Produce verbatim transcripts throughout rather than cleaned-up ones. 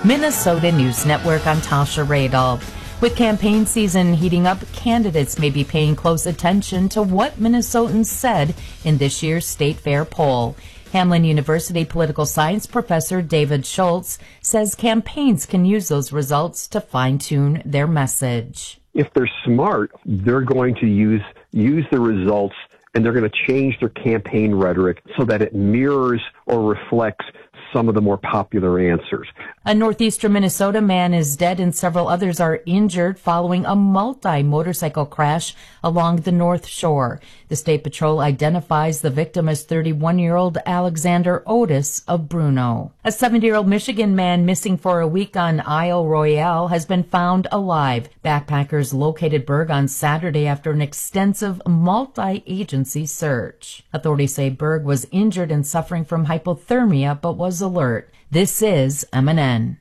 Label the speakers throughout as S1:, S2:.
S1: Minnesota News Network, I'm Tasha Radel. With campaign season heating up, candidates may be paying close attention to what Minnesotans said in this year's State Fair poll. Hamline University political science professor David Schultz says campaigns can use those results to fine-tune their message.
S2: If they're smart, they're going to use use the results and they're going to change their campaign rhetoric so that it mirrors or reflects some of the more popular answers.
S1: A northeastern Minnesota man is dead and several others are injured following a multi-motorcycle crash along the North Shore. The State Patrol identifies the victim as thirty-one-year-old Alexander Otis of Bruno. A seventy-year-old Michigan man missing for a week on Isle Royale has been found alive. Backpackers located Berg on Saturday after an extensive multi-agency search. Authorities say Berg was injured and suffering from hypothermia but was alert. This is M N N.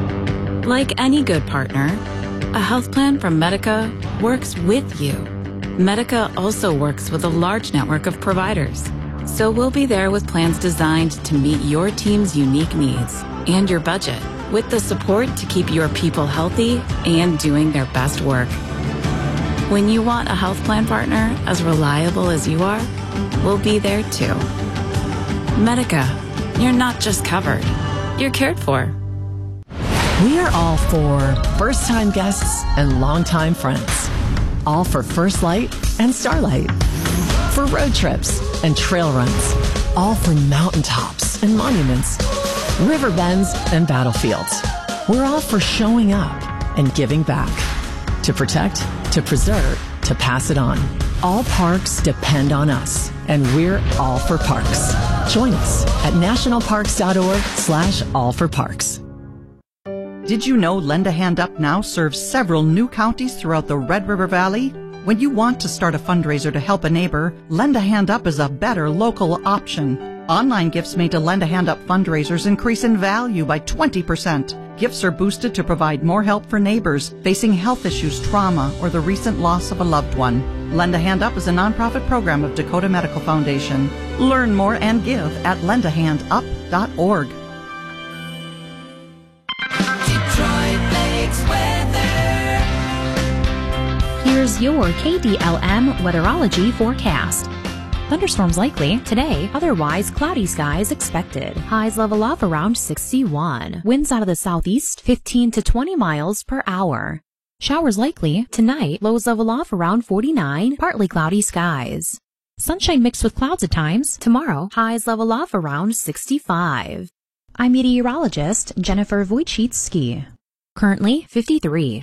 S3: Like any good partner, a health plan from Medica works with you. Medica also works with a large network of providers. So we'll be there with plans designed to meet your team's unique needs and your budget, with the support to keep your people healthy and doing their best work. When you want a health plan partner as reliable as you are, we'll be there too. Medica, you're not just covered, you're cared for.
S4: We are all for first-time guests and longtime friends. All for First Light and Starlight. For road trips and trail runs. All for mountaintops and monuments. River bends and battlefields. We're all for showing up and giving back. To protect, to preserve, to pass it on. All parks depend on us, and we're all for parks. Join us at nationalparks.org slash all for parks.
S5: Did you know Lend a Hand Up now serves several new counties throughout the Red River Valley? When you want to start a fundraiser to help a neighbor, Lend a Hand Up is a better local option. Online gifts made to Lend a Hand Up fundraisers increase in value by twenty percent. Gifts are boosted to provide more help for neighbors facing health issues, trauma, or the recent loss of a loved one. Lend a Hand Up is a nonprofit program of Dakota Medical Foundation. Learn more and give at lend a hand up dot org.
S6: Here's your K D L M weatherology forecast. Thunderstorms likely today, otherwise cloudy skies expected. Highs level off around sixty-one. Winds out of the southeast fifteen to twenty miles per hour. Showers likely tonight, lows level off around forty-nine, partly cloudy skies. Sunshine mixed with clouds at times. Tomorrow, highs level off around sixty-five. I'm meteorologist Jennifer Wojcicki. Currently fifty-three.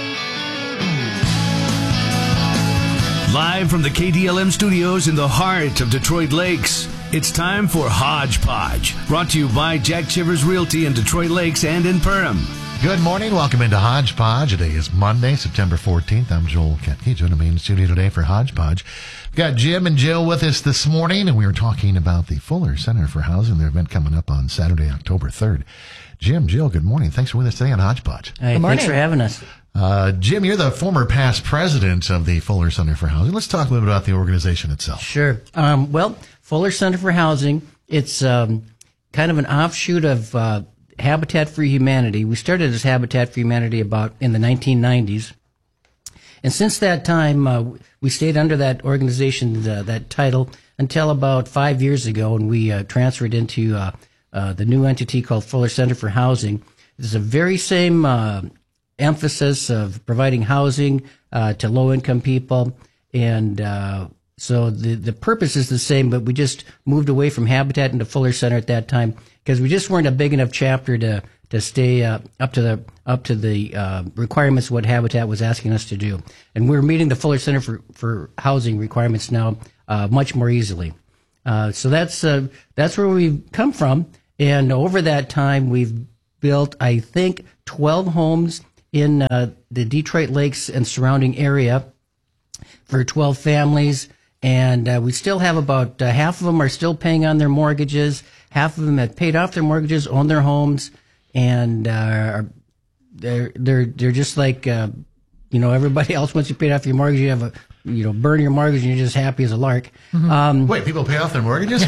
S7: Live from the K D L M studios in the heart of Detroit Lakes, it's time for Hodgepodge, brought to you by Jack Chivers Realty in Detroit Lakes and in Perham.
S8: Good morning. Welcome into Hodgepodge. Today is Monday, September fourteenth. I'm Joel Ketke. Joining me in the studio today for Hodgepodge. We've got Jim and Jill with us this morning, and we were talking about the Fuller Center for Housing, their event coming up on Saturday, October third. Jim, Jill, good morning. Thanks for with us today on Hodgepodge.
S9: Hey,
S10: good morning.
S9: Thanks for having us.
S8: Uh, Jim, you're the former past president of the Fuller Center for Housing. Let's talk a little bit about the organization itself.
S9: Sure. Um, well, Fuller Center for Housing, it's um, kind of an offshoot of uh, Habitat for Humanity. We started as Habitat for Humanity about in the nineteen nineties. And since that time, uh, we stayed under that organization, uh, that title, until about five years ago, and we uh, transferred into uh, uh, the new entity called Fuller Center for Housing. It's the very same uh, emphasis of providing housing uh, to low-income people, and uh, so the the purpose is the same, but we just moved away from Habitat into Fuller Center at that time because we just weren't a big enough chapter to to stay uh, up to the up to the uh, requirements of what Habitat was asking us to do, and we're meeting the Fuller Center for for Housing requirements now uh, much more easily. Uh, so that's uh, that's where we've come from, and over that time we've built, I think, twelve homes in uh, the Detroit Lakes and surrounding area for twelve families, and uh, we still have about uh, half of them are still paying on their mortgages, half of them have paid off their mortgages, own their homes, and uh, are, they're they're they're just like uh, you know everybody else. Once you paid off your mortgage, you have a you know, burn your mortgage and you're just happy as a lark.
S8: Mm-hmm.
S9: Um,
S8: Wait, people pay off their mortgages?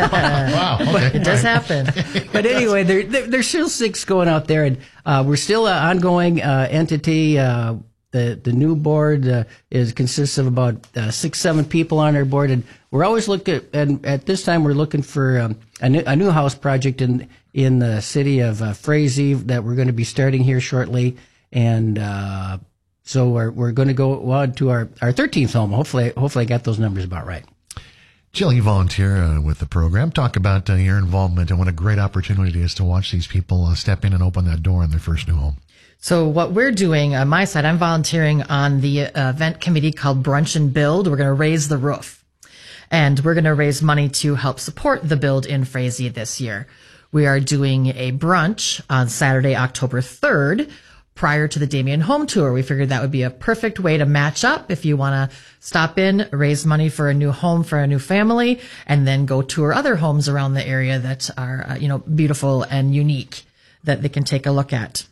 S8: Wow. Okay.
S1: It does happen.
S9: But anyway, there, there, there's still six going out there, and uh, we're still an ongoing uh, entity. Uh, the the new board uh, is consists of about uh, six, seven people on our board, and we're always looking at, and at this time we're looking for um, a, new, a new house project in in the city of uh, Frazee that we're going to be starting here shortly, and uh, so we're we're going to go on to our our thirteenth home. Hopefully, hopefully I got those numbers about right.
S8: Jill, you volunteer uh, with the program. Talk about uh, your involvement and what a great opportunity it is to watch these people uh, step in and open that door in their first new home.
S1: So what we're doing on my side, I'm volunteering on the uh, event committee called Brunch and Build. We're going to raise the roof, and we're going to raise money to help support the build in Frazee this year. We are doing a brunch on Saturday, October third, prior to the Damien Home Tour. We figured that would be a perfect way to match up if you want to stop in, raise money for a new home for a new family, and then go tour other homes around the area that are, uh, you know, beautiful and unique that they can take a look at.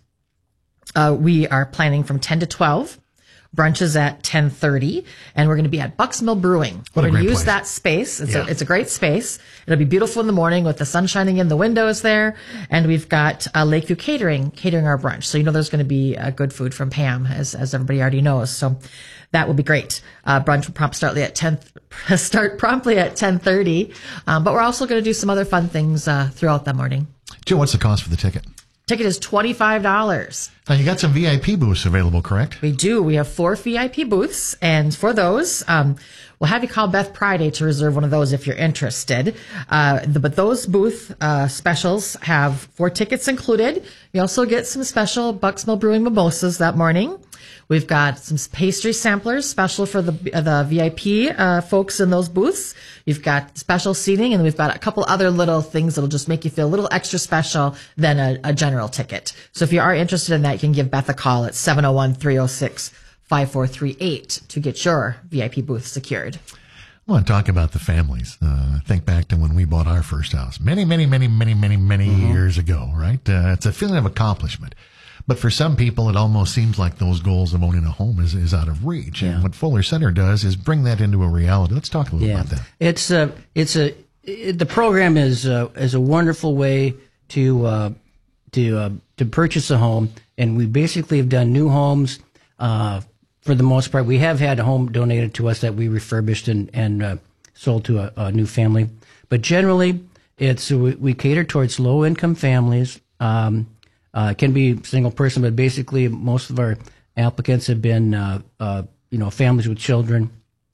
S1: Uh, we are planning from ten to twelve. Brunch is at ten thirty, and we're going to be at Bucks Mill Brewing.
S8: What
S1: we're
S8: a
S1: going to
S8: great
S1: use
S8: place.
S1: that space. It's,
S8: Yeah.
S1: a, it's a great space. It'll be beautiful in the morning with the sun shining in the windows there. And we've got uh, Lakeview Catering catering our brunch. So you know there's going to be uh, good food from Pam, as as everybody already knows. So that will be great. Uh, brunch will prompt start at ten start promptly at ten thirty. Um, but we're also going to do some other fun things uh, throughout the morning.
S8: Jill, what's the cost for the ticket?
S1: Ticket is twenty-five dollars.
S8: Now, you got some V I P booths available, correct?
S1: We do. We have four V I P booths, and for those, um, we'll have you call Beth Priday to reserve one of those if you're interested. Uh, the, but those booth uh, specials have four tickets included. You also get some special Bucks Mill Brewing mimosas that morning. We've got some pastry samplers special for the the V I P uh, folks in those booths. You've got special seating, and we've got a couple other little things that'll just make you feel a little extra special than a, a general ticket. So if you are interested in that, you can give Beth a call at seven oh one, three oh six, five four three eight to get your V I P booth secured.
S8: I want to talk about the families. Uh, think back to when we bought our first house many, many, many, many, many, many mm-hmm. years ago, right? Uh, it's a feeling of accomplishment. But for some people, it almost seems like those goals of owning a home is, is out of reach.
S9: Yeah.
S8: And what Fuller Center does is bring that into a reality. Let's talk a little
S9: yeah.
S8: about that.
S9: It's a, it's a, it, the program is a, is a wonderful way to, uh, to, uh, to purchase a home. And we basically have done new homes, uh, for the most part. We have had a home donated to us that we refurbished and, and, uh, sold to a, a new family. But generally, it's, we, we cater towards low income families, um, Uh, it can be single person, but basically most of our applicants have been, uh, uh, you know, families with children.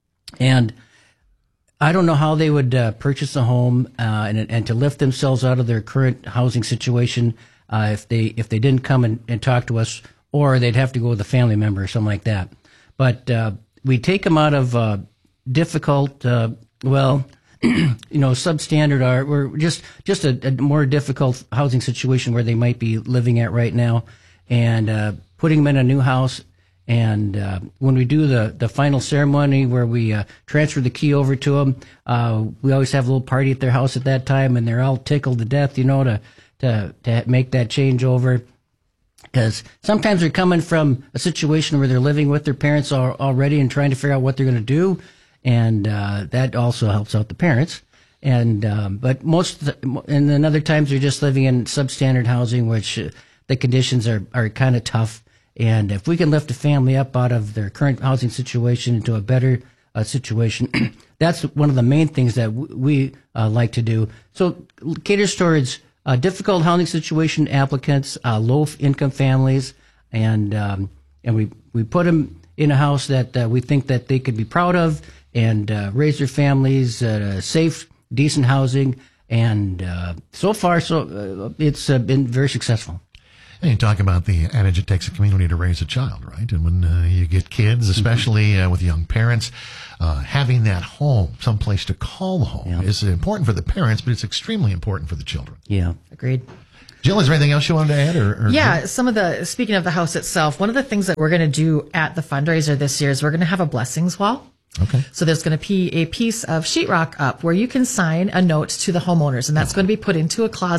S9: And I don't know how they would uh, purchase a home uh, and, and to lift themselves out of their current housing situation uh, if they if they didn't come and, and talk to us, or they'd have to go with a family member or something like that. But uh, we take them out of uh, difficult, uh, well, you know, substandard are, we're just, just a, a more difficult housing situation where they might be living at right now, and, uh, putting them in a new house. And, uh, when we do the, the final ceremony where we, uh, transfer the key over to them, uh, we always have a little party at their house at that time, and they're all tickled to death, you know, to, to, to make that change over. Because sometimes they're coming from a situation where they're living with their parents al- already and trying to figure out what they're going to do. And uh, that also helps out the parents. And um, but most, of the, and then other times they're just living in substandard housing, which uh, the conditions are, are kind of tough. And if we can lift a family up out of their current housing situation into a better uh, situation, that's one of the main things that w- we uh, like to do. So caters towards uh, difficult housing situation applicants, uh, low income families, and um, and we we put them in a house that uh, we think that they could be proud of, and uh, raise their families, uh, safe, decent housing. And uh, so far, so uh, it's uh, been very successful.
S8: And you talk about the adage, it takes a community to raise a child, right? And when uh, you get kids, especially uh, with young parents, uh, having that home, someplace to call home, yeah. is important for the parents, but it's extremely important for the children.
S9: Yeah.
S1: Agreed.
S8: Jill, is there anything else you wanted to add? Or, or
S1: yeah, some of the, speaking of the house itself, one of the things that we're going to do at the fundraiser this year is we're going to have a blessings wall.
S8: Okay.
S1: So there's going to be a piece of sheetrock up where you can sign a note to the homeowners, and that's going to be put into a closet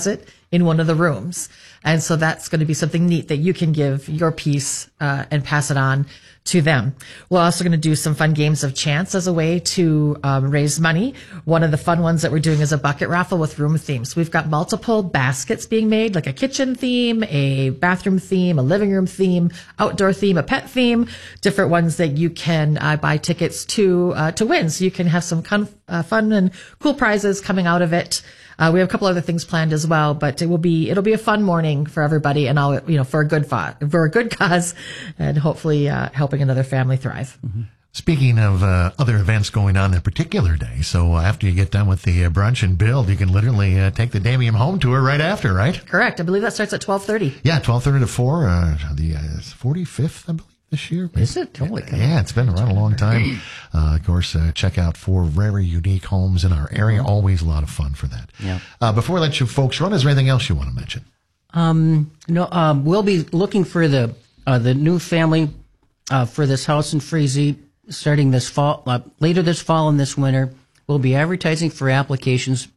S10: in one of the rooms. And so that's going to be something neat that you can give your piece uh, and pass it on to them. We're also going to do some fun games of chance as a way to um, raise money. One of the fun ones that we're doing is a bucket raffle with room themes. We've got multiple baskets being made, like a kitchen theme, a bathroom theme, a living room theme, outdoor theme, a pet theme, different ones that you can uh, buy tickets to uh, to win. So you can have some con- uh, fun and cool prizes coming out of it. Uh, we have a couple other things planned as well, but it will be, it'll be a fun morning for everybody, and I'll, you know, for a good, fa- for a good cause, and hopefully, uh, helping another family thrive.
S8: Mm-hmm. Speaking of, uh, other events going on that particular day, so after you get done with the uh, brunch and build, you can literally, uh, take the Damium home tour right after, right?
S10: Correct. I believe that starts at twelve thirty.
S8: Yeah, twelve thirty to four, uh, the, uh, forty-fifth, I believe. This year.
S9: Is it? Holy cow.
S8: Yeah, it's been around a long time. Uh, of course, uh, check out four very unique homes in our area. Always a lot of fun for that.
S9: Yeah.
S8: Uh, before I let you folks run, is there anything else you want to mention?
S9: Um, no, um, we'll be looking for the, uh, the new family, uh, for this house in Frazee starting this fall, uh, later this fall and this winter. We'll be advertising for applications.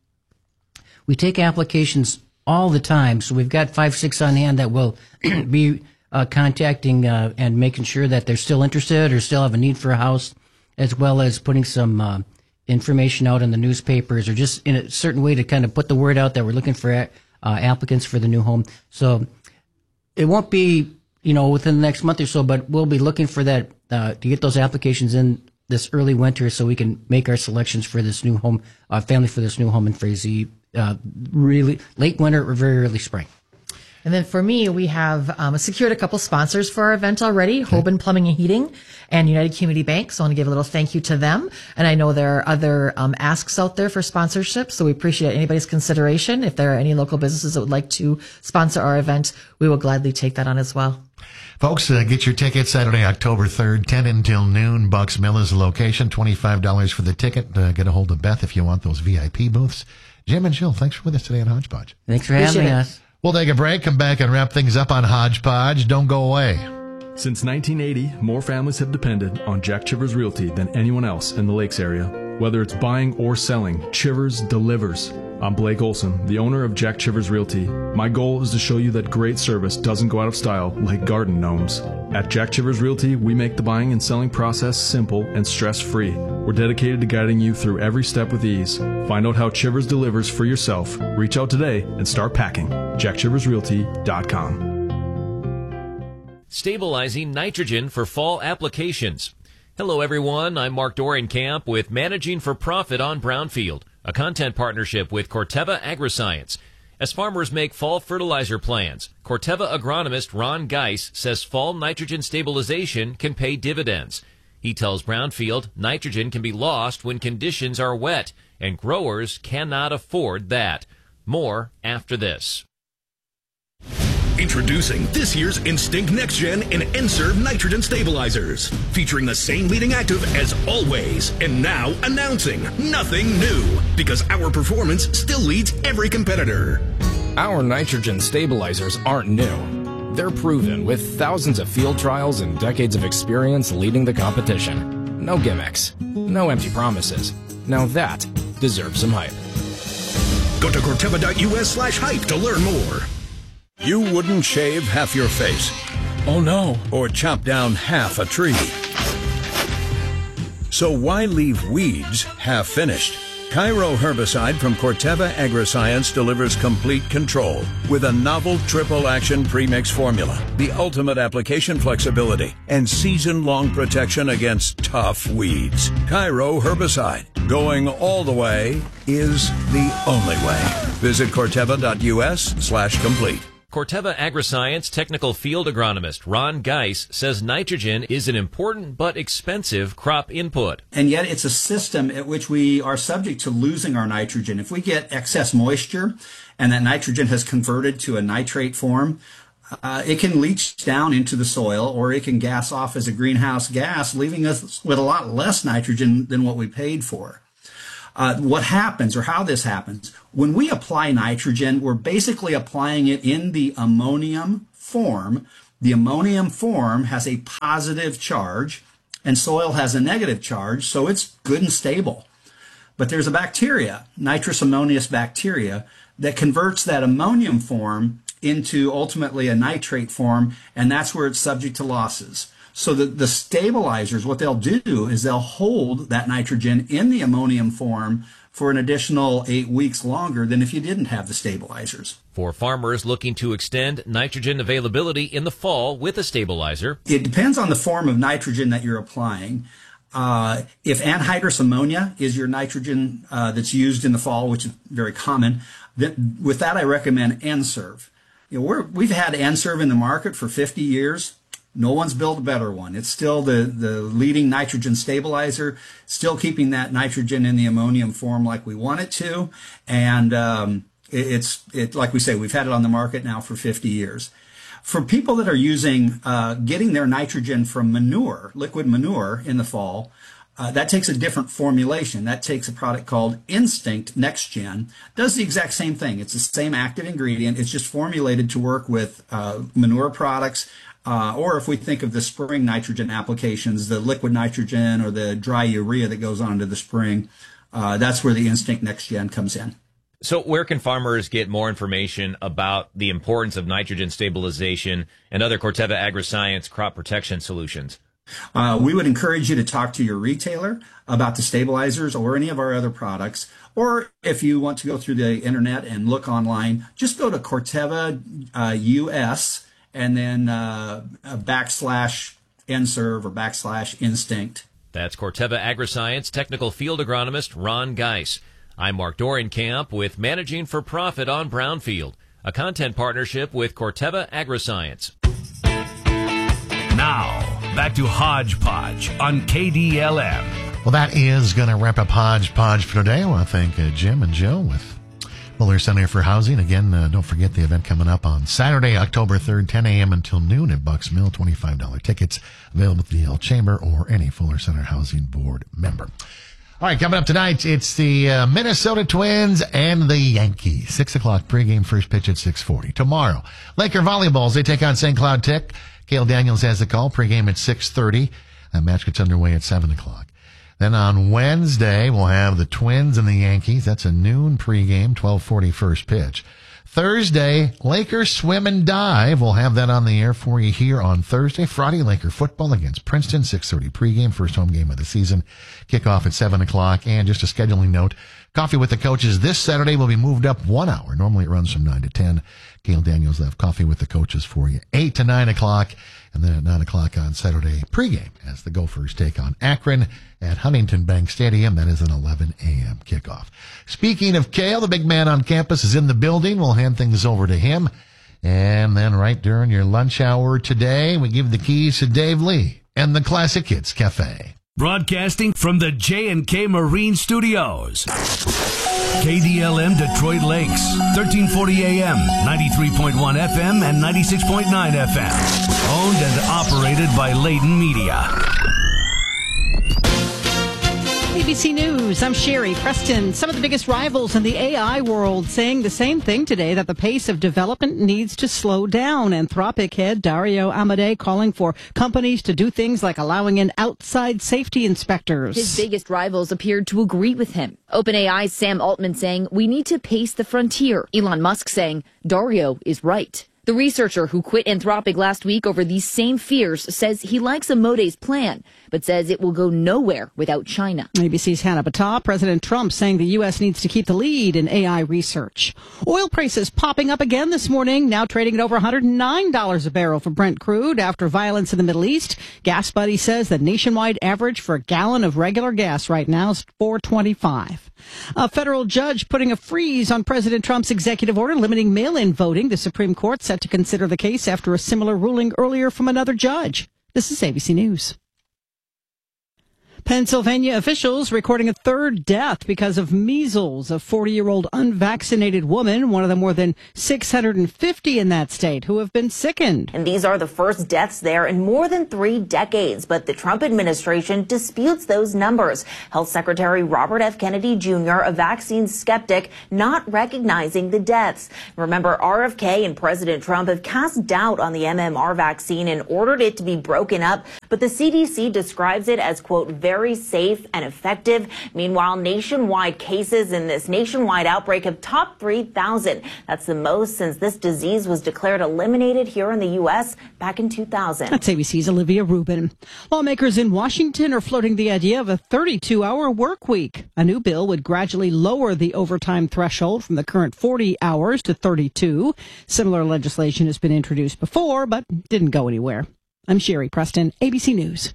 S9: We take applications all the time, so we've got five, six on hand that will be Uh, contacting uh, and making sure that they're still interested or still have a need for a house, as well as putting some uh, information out in the newspapers or just in a certain way to kind of put the word out that we're looking for uh, applicants for the new home. So it won't be, you know, within the next month or so, but we'll be looking for that uh, to get those applications in this early winter so we can make our selections for this new home, uh, family for this new home in Frazee, uh, really late winter or very early spring.
S10: And then for me, we have um, secured a couple sponsors for our event already, okay. Hoban Plumbing and Heating and United Community Bank. So I want to give a little thank you to them. And I know there are other um, asks out there for sponsorship, so we appreciate anybody's consideration. If there are any local businesses that would like to sponsor our event, we will gladly take that on as well.
S8: Folks, uh, get your tickets Saturday, October third, ten until noon. Bucks Mill is the location, twenty-five dollars for the ticket. Uh, get a hold of Beth if you want those V I P booths. Jim and Jill, thanks for with us today on Hodgepodge.
S9: Thanks for having
S10: Appreciate
S9: us.
S8: We'll take a break, come back and wrap things up on Hodgepodge. Don't go away.
S11: Since nineteen eighty, more families have depended on Jack Chivers Realty than anyone else in the Lakes area. Whether it's buying or selling, Chivers delivers. I'm Blake Olson, the owner of Jack Chivers Realty. My goal is to show you that great service doesn't go out of style like garden gnomes. At Jack Chivers Realty, we make the buying and selling process simple and stress-free. We're dedicated to guiding you through every step with ease. Find out how Chivers delivers for yourself. Reach out today and start packing. jack chivers realty dot com.
S12: Stabilizing nitrogen for fall applications. Hello everyone, I'm Mark Dorenkamp with Managing for Profit on Brownfield, a content partnership with Corteva Agriscience. As farmers make fall fertilizer plans, Corteva agronomist Ron Geis says fall nitrogen stabilization can pay dividends. He tells Brownfield nitrogen can be lost when conditions are wet, and growers cannot afford that. More after this.
S13: Introducing this year's Instinct Next Gen and N-Serve nitrogen stabilizers, featuring the same leading active as always, and now announcing nothing new, because our performance still leads every competitor.
S14: Our nitrogen stabilizers aren't new. They're proven with thousands of field trials and decades of experience leading the competition. No gimmicks, no empty promises. Now that deserves some hype.
S13: Go to Corteva.us slash hype to learn more.
S15: You wouldn't shave half your face.
S16: Oh no.
S15: Or chop down half a tree. So why leave weeds half finished? Cairo herbicide from Corteva Agriscience delivers complete control with a novel triple action premix formula, the ultimate application flexibility, and season-long protection against tough weeds. Cairo herbicide, going all the way, is the only way. Visit Corteva.us slash complete.
S12: Corteva Agriscience technical field agronomist Ron Geis says nitrogen is an important but expensive crop input.
S17: And yet it's a system at which we are subject to losing our nitrogen. If we get excess moisture and that nitrogen has converted to a nitrate form, uh, it can leach down into the soil, or it can gas off as a greenhouse gas, leaving us with a lot less nitrogen than what we paid for. Uh, what happens, or how this happens, when we apply nitrogen, we're basically applying it in the ammonium form. The ammonium form has a positive charge, and soil has a negative charge, so it's good and stable. But there's a bacteria, nitrous ammonious bacteria, that converts that ammonium form into ultimately a nitrate form, and that's where it's subject to losses. So the, the stabilizers, what they'll do is they'll hold that nitrogen in the ammonium form for an additional eight weeks longer than if you didn't have the stabilizers.
S12: For farmers looking to extend nitrogen availability in the fall with a stabilizer,
S17: it depends on the form of nitrogen that you're applying. Uh, if anhydrous ammonia is your nitrogen uh, that's used in the fall, which is very common, then with that I recommend N-Serve. You know, we're, we've had N-Serve in the market for fifty years. No one's built a better one. It's still the, the leading nitrogen stabilizer, still keeping that nitrogen in the ammonium form like we want it to. And um, it, it's it, like we say, we've had it on the market now for fifty years. For people that are using, uh, getting their nitrogen from manure, liquid manure in the fall, uh, that takes a different formulation. That takes a product called Instinct NextGen. Does the exact same thing. It's the same active ingredient. It's just formulated to work with uh, manure products. Uh, or if we think of the spring nitrogen applications, the liquid nitrogen or the dry urea that goes onto the spring, uh, that's where the Instinct NextGen comes in.
S12: So where can farmers get more information about the importance of nitrogen stabilization and other Corteva Agriscience crop protection solutions?
S17: Uh, we would encourage you to talk to your retailer about the stabilizers or any of our other products. Or if you want to go through the internet and look online, just go to Corteva uh, U S and then uh, backslash N-Serve or backslash Instinct.
S12: That's Corteva Agriscience Technical Field Agronomist Ron Geis. I'm Mark Dorenkamp with Managing for Profit on Brownfield, a content partnership with Corteva Agriscience.
S7: Now, back to Hodgepodge on K D L M.
S8: Well, that is going to wrap up Hodgepodge for today. I want to thank uh, Jim and Joe with Fuller Center for Housing. Again, uh, don't forget the event coming up on Saturday, October third, ten a.m. until noon at Bucks Mill. twenty-five dollars tickets available at the Yale Chamber or any Fuller Center Housing Board member. All right, coming up tonight, it's the uh, Minnesota Twins and the Yankees. Six o'clock pregame, first pitch at six forty. Tomorrow, Laker Volleyballs, they take on Saint Cloud Tech. Cale Daniels has the call, pregame at six thirty. That match gets underway at seven o'clock. Then on Wednesday, we'll have the Twins and the Yankees. That's a noon pregame, twelve forty first pitch. Thursday, Lakers Swim and Dive. We'll have that on the air for you here on Thursday. Friday, Laker football against Princeton, six thirty pregame, first home game of the season. Kickoff at seven o'clock. And just a scheduling note, Coffee with the Coaches this Saturday will be moved up one hour. Normally it runs from nine to ten. Cale Daniels will have Coffee with the Coaches for you, eight to nine o'clock. And then at nine o'clock on Saturday, pregame as the Gophers take on Akron at Huntington Bank Stadium. That is an eleven a.m. kickoff. Speaking of Cale, the big man on campus is in the building. We'll hand things over to him. And then right during your lunch hour today, we give the keys to Dave Lee and the Classic Hits Cafe.
S7: Broadcasting from the J and K Marine Studios. K D L M Detroit Lakes, thirteen forty A M, ninety-three point one F M, and ninety-six point nine F M. Owned and operated by Layden Media.
S16: A B C News, I'm Sherry Preston. Some of the biggest rivals in the A I world saying the same thing today, that the pace of development needs to slow down. Anthropic head Dario Amodei calling for companies to do things like allowing in outside safety inspectors.
S18: His biggest rivals appeared to agree with him. OpenAI's Sam Altman saying we need to pace the frontier. Elon Musk saying Dario is right. The researcher who quit Anthropic last week over these same fears says he likes Amodei's plan, but says it will go nowhere without China.
S16: A B C's Hannah Battah. President Trump saying the U S needs to keep the lead in A I research. Oil prices popping up again this morning, now trading at over one hundred nine dollars a barrel for Brent crude after violence in the Middle East. Gas Buddy says the nationwide average for a gallon of regular gas right now is four twenty-five. A federal judge putting a freeze on President Trump's executive order limiting mail-in voting. The Supreme Court set to consider the case after a similar ruling earlier from another judge. This is A B C News. Pennsylvania officials recording a third death because of measles. A forty-year-old unvaccinated woman, one of the more than six hundred fifty in that state who have been sickened.
S19: And these are the first deaths there in more than three decades. But the Trump administration disputes those numbers. Health Secretary Robert F. Kennedy Junior, a vaccine skeptic, not recognizing the deaths. Remember, R F K and President Trump have cast doubt on the M M R vaccine and ordered it to be broken up. But the C D C describes it as, quote, very very safe and effective. Meanwhile, nationwide cases in this nationwide outbreak have topped three thousand. That's the most since this disease was declared eliminated here in the U S back in two thousand.
S16: That's A B C's Olivia Rubin. Lawmakers in Washington are floating the idea of a thirty-two hour work week. A new bill would gradually lower the overtime threshold from the current forty hours to thirty-two. Similar legislation has been introduced before, but didn't go anywhere. I'm Sherry Preston, A B C News.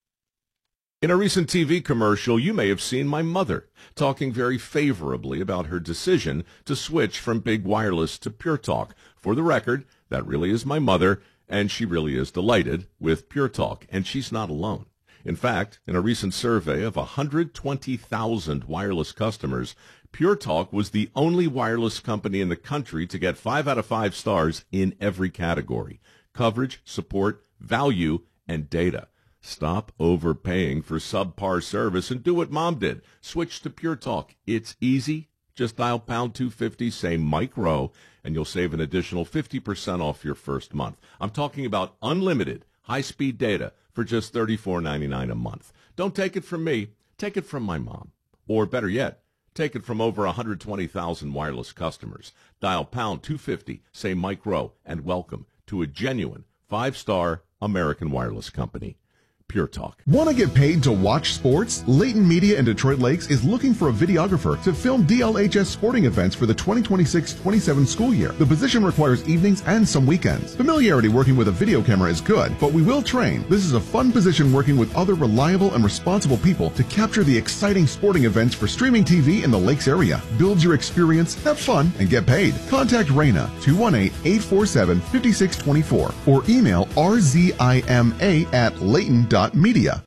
S20: In a recent T V commercial, you may have seen my mother talking very favorably about her decision to switch from Big Wireless to Pure Talk. For the record, that really is my mother, and she really is delighted with Pure Talk, and she's not alone. In fact, in a recent survey of one hundred twenty thousand wireless customers, Pure Talk was the only wireless company in the country to get five out of five stars in every category: coverage, support, value, and data. Stop overpaying for subpar service and do what Mom did. Switch to Pure Talk. It's easy. Just dial pound two fifty, say Mike Rowe, and you'll save an additional fifty percent off your first month. I'm talking about unlimited high-speed data for just thirty-four ninety-nine a month. Don't take it from me. Take it from my mom. Or better yet, take it from over one hundred twenty thousand wireless customers. Dial pound two fifty, say Mike Rowe, and welcome to a genuine five-star American wireless company. Pure Talk.
S21: Want to get paid to watch sports? Layton Media in Detroit Lakes is looking for a videographer to film D L H S sporting events for the twenty twenty-six twenty-seven school year. The position requires evenings and some weekends. Familiarity working with a video camera is good, but we will train. This is a fun position working with other reliable and responsible people to capture the exciting sporting events for streaming T V in the Lakes area. Build your experience, have fun, and get paid. Contact Raina, two one eight, eight four seven, five six two four, or email r z i m a at layton dot media.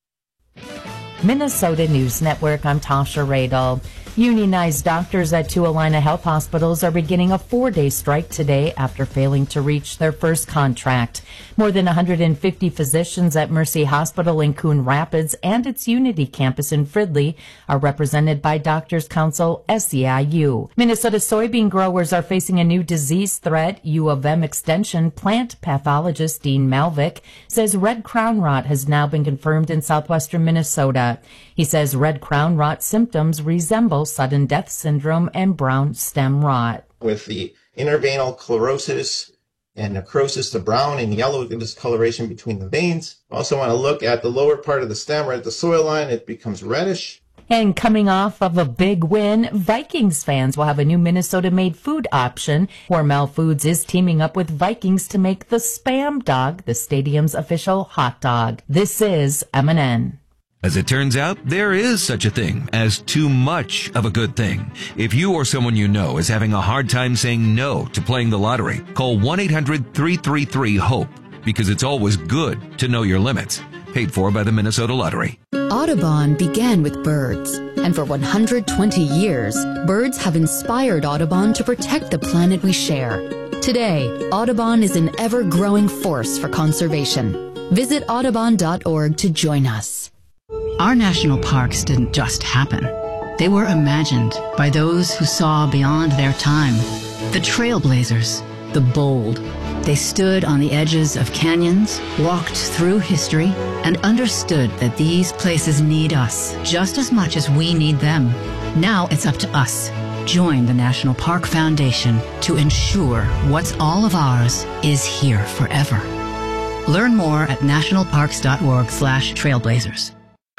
S1: Minnesota News Network, I'm Tasha Radel. Unionized doctors at Tuolina Health Hospitals are beginning a four-day strike today after failing to reach their first contract. More than one hundred fifty physicians at Mercy Hospital in Coon Rapids and its Unity campus in Fridley are represented by Doctors Council S E I U. Minnesota soybean growers are facing a new disease threat. U of M Extension plant pathologist Dean Malvick says red crown rot has now been confirmed in southwestern Minnesota. He says red crown rot symptoms resemble sudden death syndrome and brown stem rot.
S22: With the interveinal chlorosis and necrosis, the brown and yellow discoloration between the veins. Also want to look at the lower part of the stem right at the soil line. It becomes reddish.
S1: And coming off of a big win, Vikings fans will have a new Minnesota-made food option. Hormel Foods is teaming up with Vikings to make the Spam Dog the stadium's official hot dog. This is M and N.
S23: As it turns out, there is such a thing as too much of a good thing. If you or someone you know is having a hard time saying no to playing the lottery, call one eight hundred three three three HOPE, because it's always good to know your limits. Paid for by the Minnesota Lottery.
S24: Audubon began with birds, and for one hundred twenty years, birds have inspired Audubon to protect the planet we share. Today, Audubon is an ever-growing force for conservation. Visit audubon dot org to join us.
S25: Our national parks didn't just happen. They were imagined by those who saw beyond their time. The trailblazers, the bold. They stood on the edges of canyons, walked through history, and understood that these places need us just as much as we need them. Now it's up to us. Join the National Park Foundation to ensure what's all of ours is here forever. Learn more at national parks dot org slash trailblazers.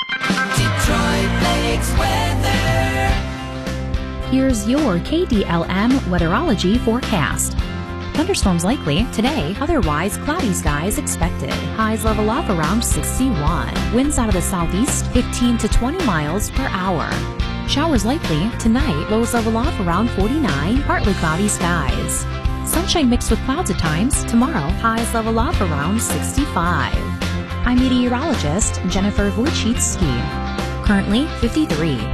S26: Detroit Lakes weather.
S6: Here's your K D L M weatherology forecast. Thunderstorms likely today, otherwise cloudy skies expected. Highs level off around sixty-one. Winds out of the southeast fifteen to twenty miles per hour. Showers likely tonight, lows level off around forty-nine, partly cloudy skies. Sunshine mixed with clouds at times. Tomorrow, highs level off around sixty-five. I'm meteorologist Jennifer Wojcicki. Currently fifty-three.